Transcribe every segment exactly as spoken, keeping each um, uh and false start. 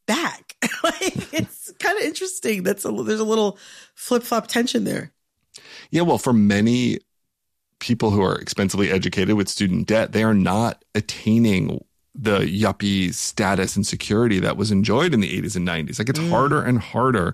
back. Like, it's kind of interesting. That's a, there's a little flip-flop tension there. Yeah, well, for many people who are expensively educated with student debt, they are not attaining the yuppie status and security that was enjoyed in the eighties and nineties. Like, it's mm. harder and harder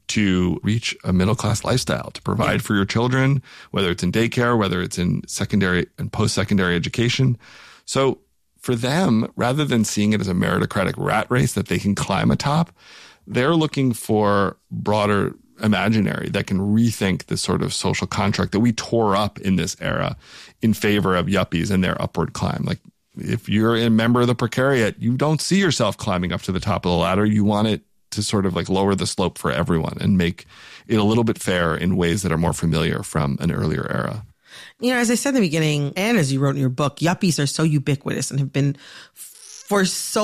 to reach a middle-class lifestyle, to provide yeah. for your children, whether it's in daycare, whether it's in secondary and post-secondary education. So for them, rather than seeing it as a meritocratic rat race that they can climb atop, they're looking for broader imaginary that can rethink the sort of social contract that we tore up in this era in favor of yuppies and their upward climb. Like, if you're a member of the precariat, you don't see yourself climbing up to the top of the ladder. You want it to sort of like lower the slope for everyone and make it a little bit fair in ways that are more familiar from an earlier era. You know, as I said in the beginning, and as you wrote in your book, yuppies are so ubiquitous and have been for so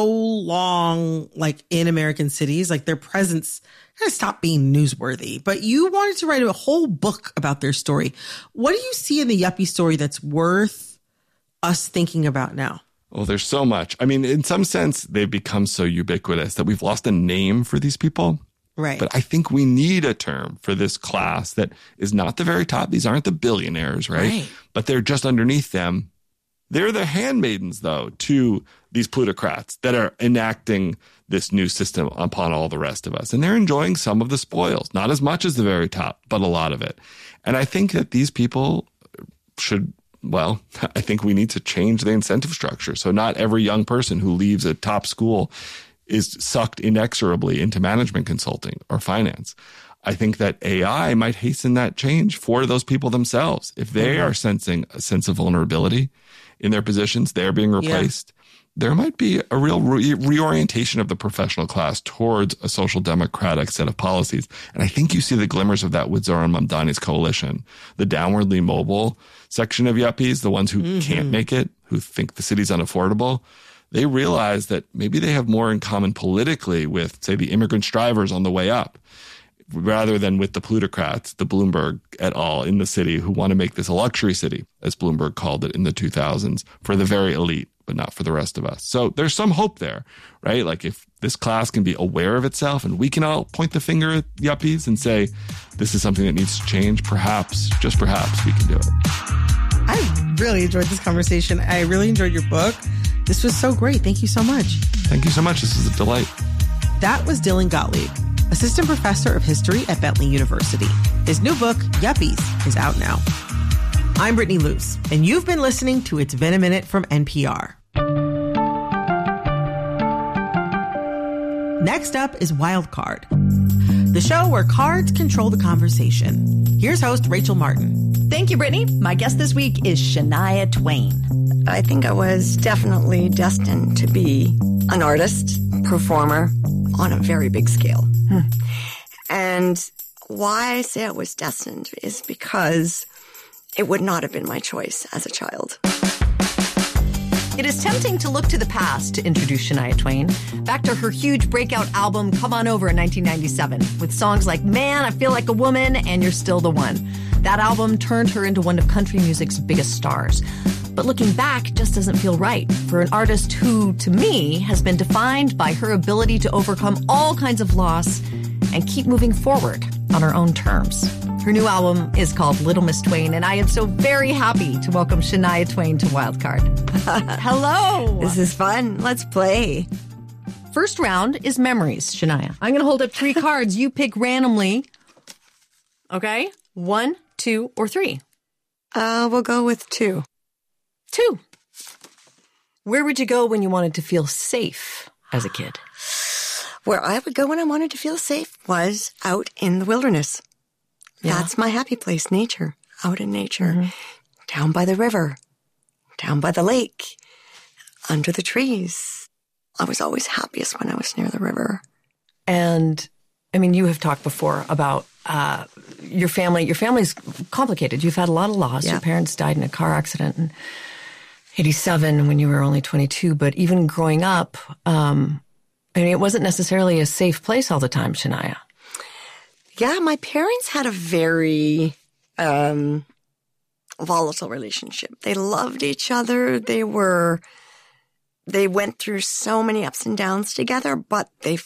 long, like in American cities, like their presence kind of stopped being newsworthy. But you wanted to write a whole book about their story. What do you see in the yuppie story that's worth us thinking about now? Oh, there's so much. I mean, in some sense, they've become so ubiquitous that we've lost a name for these people. Right. But I think we need a term for this class that is not the very top. These aren't the billionaires, right? Right. But they're just underneath them. They're the handmaidens, though, to these plutocrats that are enacting this new system upon all the rest of us. And they're enjoying some of the spoils, not as much as the very top, but a lot of it. And I think that these people should, well, I think we need to change the incentive structure. So not every young person who leaves a top school is sucked inexorably into management consulting or finance. I think that A I might hasten that change for those people themselves. If they are sensing a sense of vulnerability in their positions, they're being replaced. Yeah. There might be a real re- reorientation of the professional class towards a social democratic set of policies. And I think you see the glimmers of that with Zohran Mamdani's coalition. The downwardly mobile section of yuppies, the ones who mm-hmm. can't make it, who think the city's unaffordable, they realize that maybe they have more in common politically with, say, the immigrant strivers on the way up, rather than with the plutocrats, the Bloomberg et al. In the city who want to make this a luxury city, as Bloomberg called it in the two thousands, for the very elite, but not for the rest of us. So there's some hope there, right? Like, if this class can be aware of itself and we can all point the finger at yuppies and say, this is something that needs to change, perhaps, just perhaps, we can do it. I really enjoyed this conversation. I really enjoyed your book. This was so great. Thank you so much. Thank you so much. This is a delight. That was Dylan Gottlieb, assistant professor of history at Bentley University. His new book, Yuppies, is out now. I'm Brittany Luce, and you've been listening to It's Been a Minute from N P R. Next up is Wild Card, the show where cards control the conversation. Here's host Rachel Martin. Thank you, Brittany. My guest this week is Shania Twain. I think I was definitely destined to be an artist, performer on a very big scale. Hmm. And why I say I was destined is because it would not have been my choice as a child. It is tempting to look to the past to introduce Shania Twain, back to her huge breakout album, Come On Over, in nineteen ninety-seven, with songs like Man, I Feel Like a Woman, and You're Still the One. That album turned her into one of country music's biggest stars. But looking back just doesn't feel right for an artist who, to me, has been defined by her ability to overcome all kinds of loss and keep moving forward on her own terms. Her new album is called Little Miss Twain, and I am so very happy to welcome Shania Twain to Wildcard. Hello! This is fun. Let's play. First round is memories, Shania. I'm going to hold up three cards. You pick randomly. Okay? One, two, or three? Uh, we'll go with two. Two. Where would you go when you wanted to feel safe as a kid? Where I would go when I wanted to feel safe was out in the wilderness. Yeah. That's my happy place, nature, out in nature, mm-hmm. down by the river, down by the lake, under the trees. I was always happiest when I was near the river. And, I mean, you have talked before about uh, your family. Your family's complicated. You've had a lot of loss. Yeah. Your parents died in a car accident in eighty-seven when you were only twenty-two. But even growing up, um, I mean, it wasn't necessarily a safe place all the time, Shania. Yeah, my parents had a very um, volatile relationship. They loved each other. They were, they went through so many ups and downs together, but they